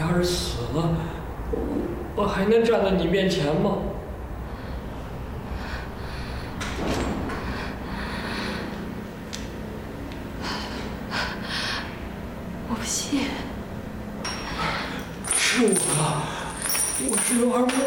要是死了，我还能站在你面前吗？ 我不信。 是我，我是刘二木。